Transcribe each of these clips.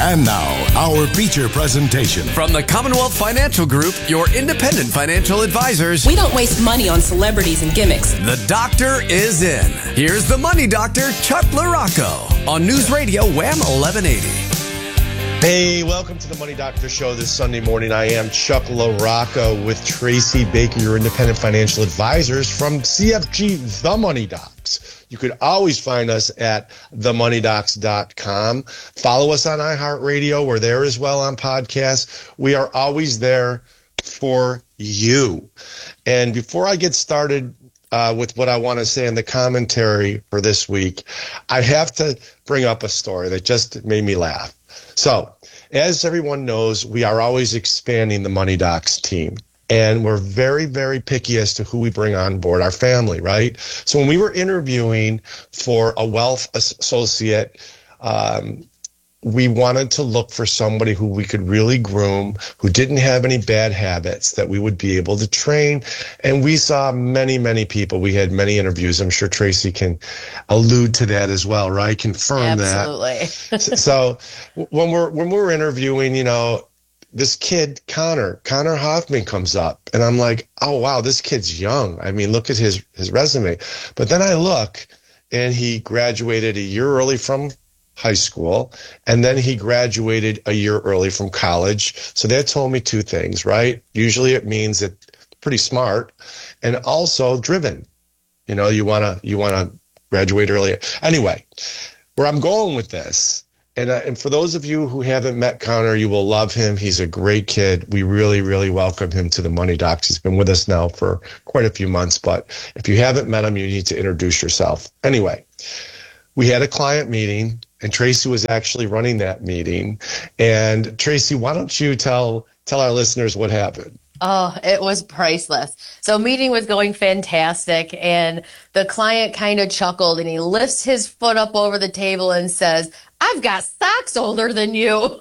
And now, our feature presentation. From the Commonwealth Financial Group, your independent financial advisors. We don't waste money on celebrities and gimmicks. The doctor is in. Here's the money doctor, Chuck LaRocco, on News Radio Wham 1180. Hey, welcome to the Money Doctor Show this Sunday morning. I am Chuck LaRocco with Tracy Baker, your independent financial advisors from CFG The Money Docs. You could always find us at themoneydocs.com. Follow us on iHeartRadio. We're there as well on podcasts. We are always there for you. And before I get started with what I want to say in the commentary for this week, I have to bring up a story that just made me laugh. So, as everyone knows, we are always expanding the Money Docs team. And we're very, very picky as to who we bring on board, our family, right? So when we were interviewing for a wealth associate, we wanted to look for somebody who we could really groom, who didn't have any bad habits, that we would be able to train. And we saw many, many people. We had many interviews. I'm sure Tracy can allude to that as well, right? Confirm Absolutely. that. So when we're interviewing, you know, this kid, Connor Hoffman comes up, and I'm like, oh, wow, this kid's young. I mean, look at his resume. But then I look, and he graduated a year early from high school, and then he graduated a year early from college. So that told me two things, right? Usually it means that pretty smart and also driven. You know, you want to graduate early. Anyway, where I'm going with this, and for those of you who haven't met Connor, you will love him. He's a great kid. We really, really welcome him to the Money Docs. He's been with us now for quite a few months, but if you haven't met him, you need to introduce yourself. Anyway, we had a client meeting, and Tracy was actually running that meeting. And Tracy, why don't you tell our listeners what happened? Oh, it was priceless. So meeting was going fantastic, and the client kind of chuckled, and he lifts his foot up over the table and says, "I've got socks older than you."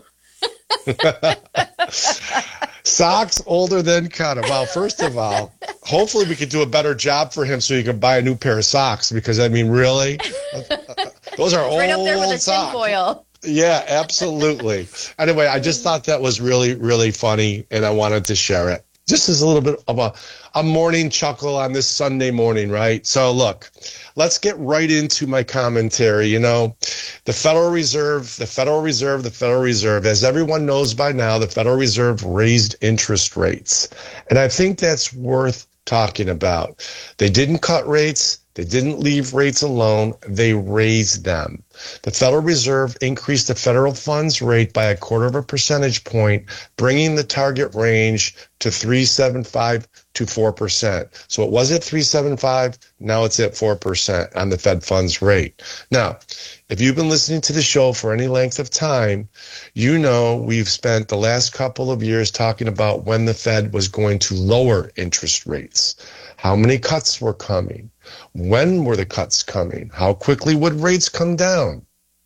Socks older than Connor. Well, first of all, hopefully we could do a better job for him so he can buy a new pair of socks, because, I mean, really, those are old right up there with the socks. tinfoil. Yeah, absolutely. Anyway, I just thought that was really, really funny, and I wanted to share it. Just as a little bit of a morning chuckle on this Sunday morning, right? So look, let's get right into my commentary. You know, the Federal Reserve, as everyone knows by now, the Federal Reserve raised interest rates. And I think that's worth talking about. They didn't cut rates. They didn't leave rates alone. They raised them. The Federal Reserve increased the federal funds rate by 0.25 percentage point, bringing the target range to 3.75 to 4%. So it was at 3.75. Now it's at 4% on the Fed funds rate. Now, if you've been listening to the show for any length of time, you know we've spent the last couple of years talking about when the Fed was going to lower interest rates. How many cuts were coming? When were the cuts coming? How quickly would rates come down?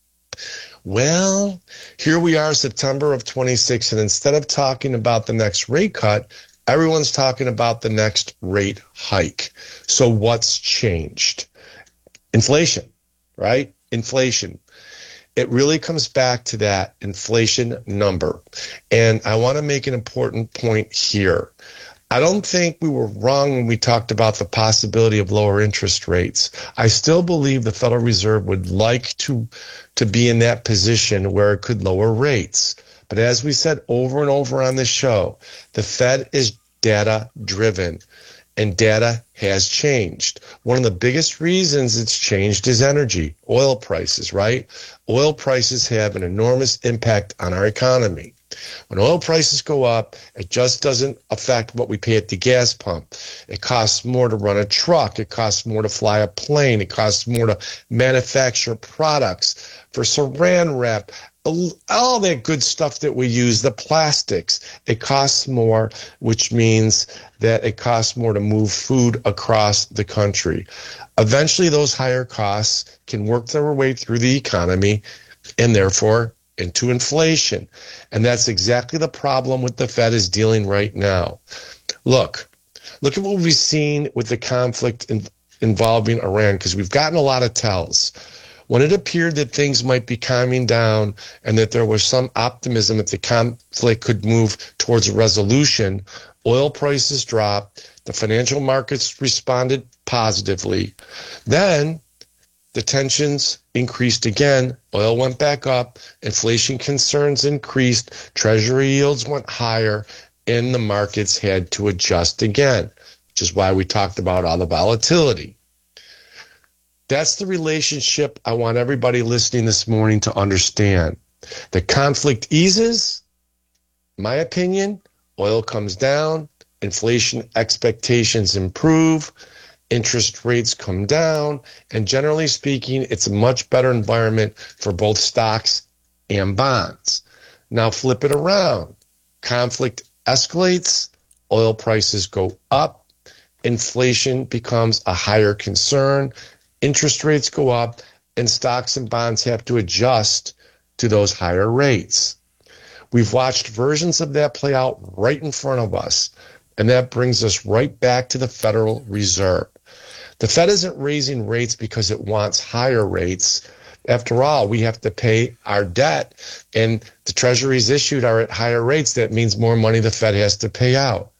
Well, here we are, September of 26, and instead of talking about the next rate cut, everyone's talking about the next rate hike. So what's changed? Inflation, right? Inflation. It really comes back to that inflation number. And I want to make an important point here. I don't think we were wrong when we talked about the possibility of lower interest rates. I still believe the Federal Reserve would like to be in that position where it could lower rates. But as we said over and over on this show, the Fed is data driven, and data has changed. One of the biggest reasons it's changed is energy, oil prices, right? Oil prices have an enormous impact on our economy. When oil prices go up, it just doesn't affect what we pay at the gas pump. It costs more to run a truck. It costs more to fly a plane. It costs more to manufacture products. For saran wrap, all that good stuff that we use, the plastics, it costs more, which means that it costs more to move food across the country. Eventually, those higher costs can work their way through the economy, and therefore into inflation. And that's exactly the problem with the Fed is dealing right now. Look at what we've seen with the conflict involving Iran, because we've gotten a lot of tells. When it appeared that things might be calming down and that there was some optimism that the conflict could move towards a resolution, oil prices dropped, the financial markets responded positively. Then the tensions increased again, oil went back up, inflation concerns increased, treasury yields went higher, and the markets had to adjust again, which is why we talked about all the volatility. That's the relationship I want everybody listening this morning to understand. The conflict eases, in my opinion, oil comes down, inflation expectations improve, interest rates come down, and generally speaking, it's a much better environment for both stocks and bonds. Now flip it around. Conflict escalates, oil prices go up, inflation becomes a higher concern, interest rates go up, and stocks and bonds have to adjust to those higher rates. We've watched versions of that play out right in front of us, and that brings us right back to the Federal Reserve. The Fed isn't raising rates because it wants higher rates. After all, we have to pay our debt, and the treasuries issued are at higher rates. That means more money the Fed has to pay out.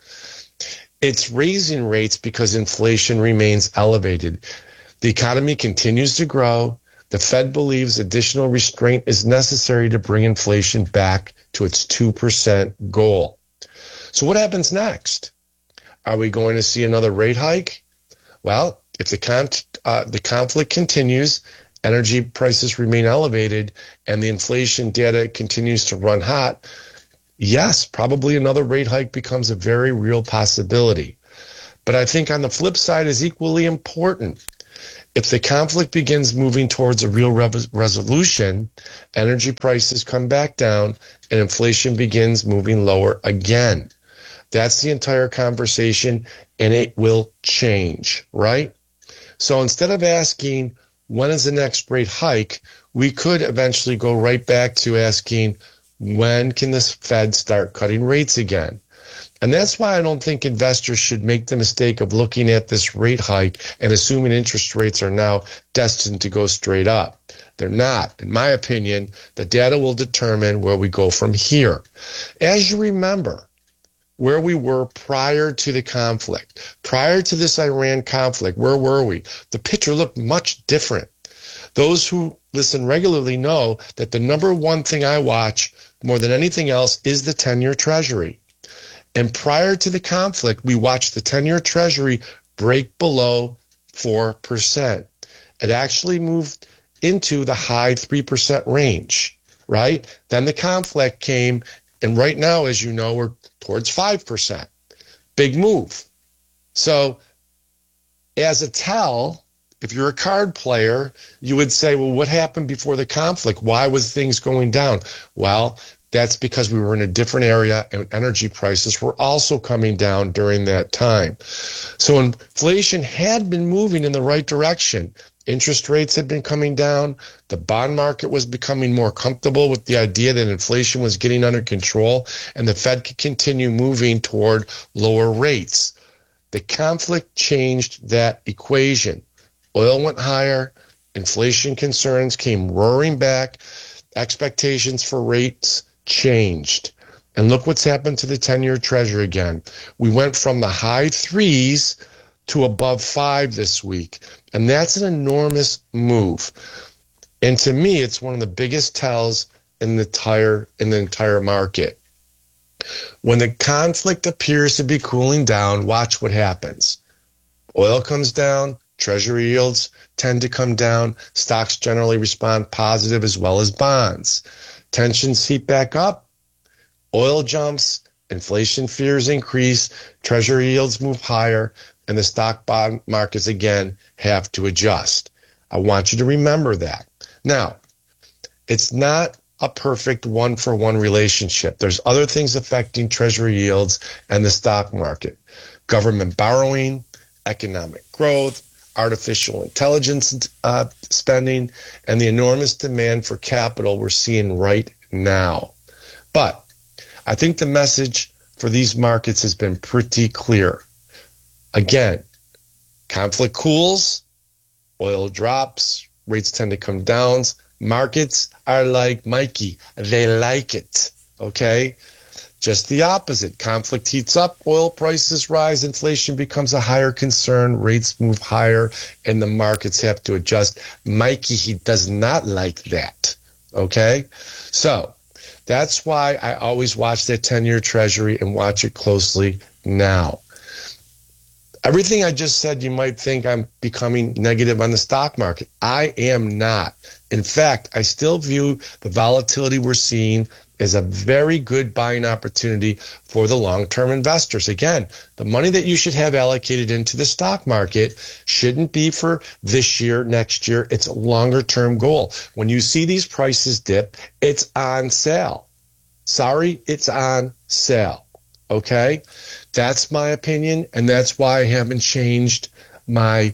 It's raising rates because inflation remains elevated. The economy continues to grow. The Fed believes additional restraint is necessary to bring inflation back to its 2% goal. So what happens next? Are we going to see another rate hike? Well, if the conflict continues, energy prices remain elevated, and the inflation data continues to run hot, yes, probably another rate hike becomes a very real possibility. But I think on the flip side is equally important. If the conflict begins moving towards a real resolution, energy prices come back down and inflation begins moving lower again. That's the entire conversation, and it will change, right? So instead of asking, when is the next rate hike, we could eventually go right back to asking, when can the Fed start cutting rates again? And that's why I don't think investors should make the mistake of looking at this rate hike and assuming interest rates are now destined to go straight up. They're not. In my opinion, the data will determine where we go from here. As you remember, where we were prior to the conflict, prior to this Iran conflict, where were we? The picture looked much different. Those who listen regularly know that the number one thing I watch more than anything else is the 10-year Treasury. And prior to the conflict, we watched the 10-year Treasury break below 4%. It actually moved into the high 3% range, right? Then the conflict came, and right now, as you know, we're towards 5%. Big move. So as a tell, if you're a card player, you would say, well, what happened before the conflict? Why was things going down? Well, that's because we were in a different area and energy prices were also coming down during that time. So inflation had been moving in the right direction. Interest rates had been coming down. The bond market was becoming more comfortable with the idea that inflation was getting under control and the Fed could continue moving toward lower rates. The conflict changed that equation. Oil went higher. Inflation concerns came roaring back. Expectations for rates changed. And look what's happened to the 10-year Treasury again. We went from the high 3s to above 5 this week. And that's an enormous move. And to me, it's one of the biggest tells in the entire market. When the conflict appears to be cooling down, watch what happens. Oil comes down, Treasury yields tend to come down, stocks generally respond positive as well as bonds. Tensions heat back up, oil jumps, inflation fears increase, Treasury yields move higher, and the stock bond markets again have to adjust. I want you to remember that. Now, it's not a perfect one-for-one relationship. There's other things affecting Treasury yields and the stock market. Government borrowing, economic growth, artificial intelligence spending, and the enormous demand for capital we're seeing right now. But I think the message for these markets has been pretty clear. Again, conflict cools, oil drops, rates tend to come down. Markets are like Mikey. They like it, okay? Just the opposite. Conflict heats up, oil prices rise, inflation becomes a higher concern, rates move higher, and the markets have to adjust. Mikey, he does not like that, okay? So that's why I always watch that 10-year Treasury and watch it closely now. Everything I just said, you might think I'm becoming negative on the stock market. I am not. In fact, I still view the volatility we're seeing as a very good buying opportunity for the long-term investors. Again, the money that you should have allocated into the stock market shouldn't be for this year, next year. It's a longer-term goal. When you see these prices dip, it's on sale. Sorry, it's on sale. Okay? That's my opinion, and that's why I haven't changed my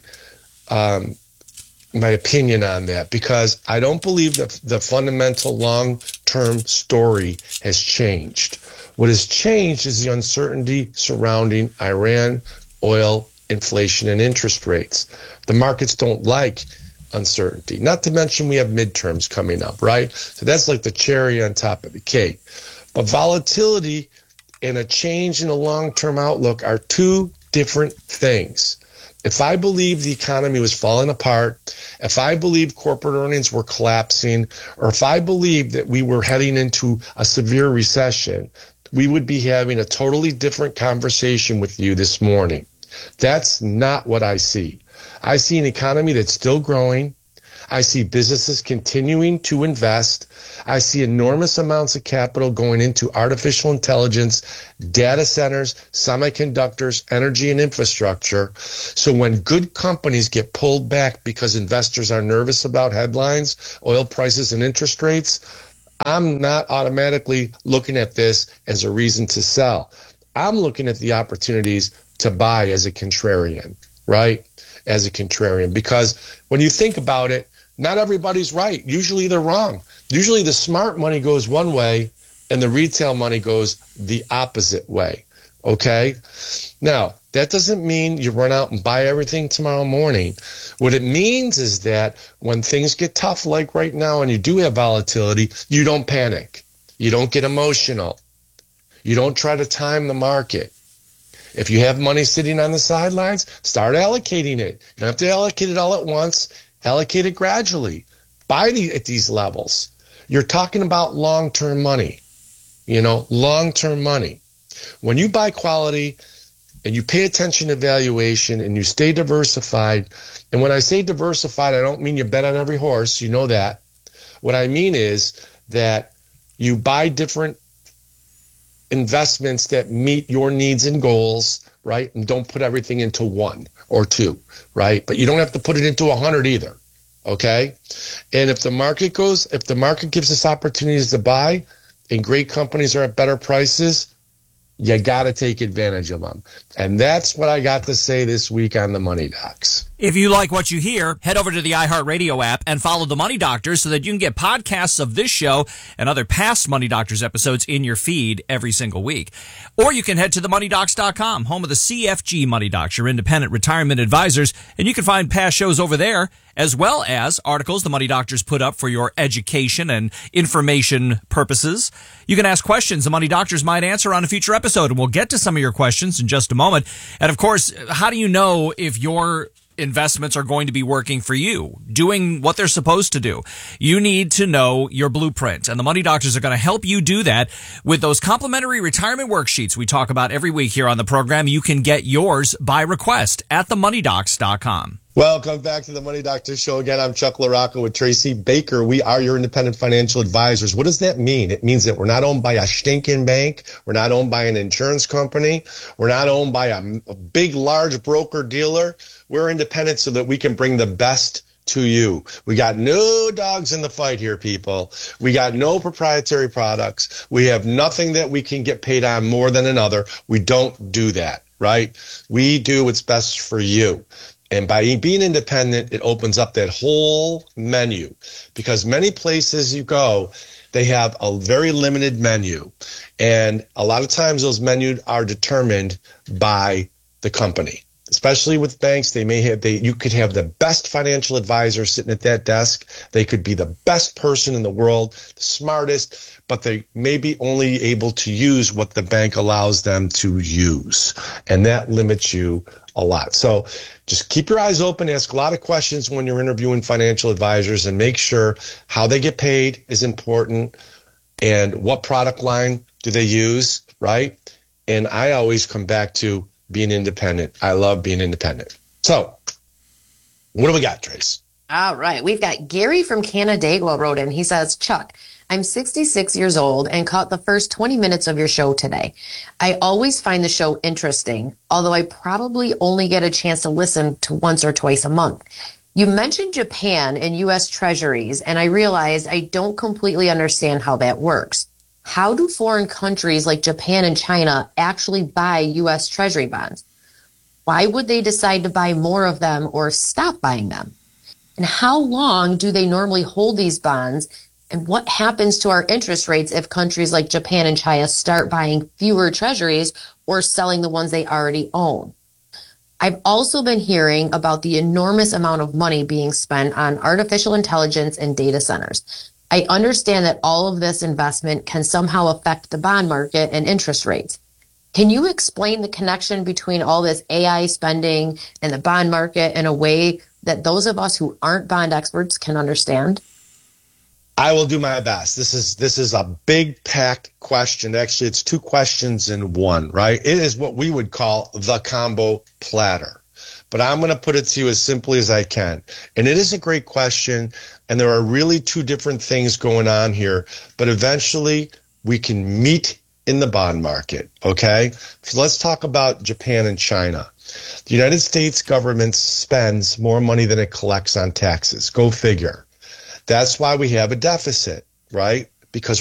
opinion on that, because I don't believe that the fundamental long-term story has changed. What has changed is the uncertainty surrounding Iran, oil, inflation, and interest rates. The markets don't like uncertainty. Not to mention we have midterms coming up, right? So that's like the cherry on top of the cake. But volatility and a change in the long-term outlook are two different things. If I believe the economy was falling apart, if I believe corporate earnings were collapsing, or if I believe that we were heading into a severe recession, we would be having a totally different conversation with you this morning. That's not what I see. I see an economy that's still growing. I see businesses continuing to invest. I see enormous amounts of capital going into artificial intelligence, data centers, semiconductors, energy, and infrastructure. So when good companies get pulled back because investors are nervous about headlines, oil prices, and interest rates, I'm not automatically looking at this as a reason to sell. I'm looking at the opportunities to buy as a contrarian, right? As a contrarian, because when you think about it, not everybody's right. Usually they're wrong. Usually the smart money goes one way and the retail money goes the opposite way. Okay? Now, that doesn't mean you run out and buy everything tomorrow morning. What it means is that when things get tough like right now and you do have volatility, you don't panic. You don't get emotional. You don't try to time the market. If you have money sitting on the sidelines, start allocating it. You don't have to allocate it all at once. Allocate it gradually. Buy at these levels. You're talking about long-term money. Long-term money. When you buy quality and you pay attention to valuation and you stay diversified, and when I say diversified, I don't mean you bet on every horse. You know that. What I mean is that you buy different investments that meet your needs and goals, right? And don't put everything into one or two, right? But you don't have to put it into 100 either, okay? And if the market gives us opportunities to buy and great companies are at better prices, you got to take advantage of them. And that's what I got to say this week on the Money Docs. If you like what you hear, head over to the iHeartRadio app and follow the Money Doctors so that you can get podcasts of this show and other past Money Doctors episodes in your feed every single week. Or you can head to themoneydocs.com, home of the CFG Money Docs, your independent retirement advisors, and you can find past shows over there, as well as articles the Money Doctors put up for your education and information purposes. You can ask questions the Money Doctors might answer on a future episode, and we'll get to some of your questions in just a moment. And of course, how do you know if your investments are going to be working for you, doing what they're supposed to do? You need to know your blueprint, and the Money Doctors are going to help you do that with those complimentary retirement worksheets we talk about every week here on the program. You can get yours by request at themoneydocs.com. Welcome back to the Money Doctor Show. Again, I'm Chuck LaRocca with Tracy Baker. We are your independent financial advisors. What does that mean? It means that we're not owned by a stinking bank. We're not owned by an insurance company. We're not owned by a big, large broker dealer. We're independent so that we can bring the best to you. We got no dogs in the fight here, people. We got no proprietary products. We have nothing that we can get paid on more than another. We don't do that, right? We do what's best for you. And by being independent, it opens up that whole menu, because many places you go, they have a very limited menu. And a lot of times those menus are determined by the company. especially with banks. You could have the best financial advisor sitting at that desk. They could be the best person in the world, the smartest, but they may be only able to use what the bank allows them to use. And that limits you a lot. So just keep your eyes open, ask a lot of questions when you're interviewing financial advisors, and make sure how they get paid is important and what product line do they use, right? And I always come back to being independent. I love being independent. So what do we got, Trace? All right. We've got Gary from Canandaigua wrote in. He says, Chuck, I'm 66 years old and caught the first 20 minutes of your show today. I always find the show interesting, although I probably only get a chance to listen to once or twice a month. You mentioned Japan and U.S. Treasuries, and I realized I don't completely understand how that works. How do foreign countries like Japan and China actually buy U.S. Treasury bonds? Why would they decide to buy more of them or stop buying them? And how long do they normally hold these bonds? And what happens to our interest rates if countries like Japan and China start buying fewer treasuries or selling the ones they already own? I've also been hearing about the enormous amount of money being spent on artificial intelligence and data centers. I understand that all of this investment can somehow affect the bond market and interest rates. Can you explain the connection between all this AI spending and the bond market in a way that those of us who aren't bond experts can understand? I will do my best. This is a big packed question. Actually, it's two questions in one, right? It is what we would call the combo platter. But I'm going to put it to you as simply as I can. And it is a great question. And there are really two different things going on here. But eventually, we can meet in the bond market, okay? So let's talk about Japan and China. The United States government spends more money than it collects on taxes. Go figure. That's why we have a deficit, right? Because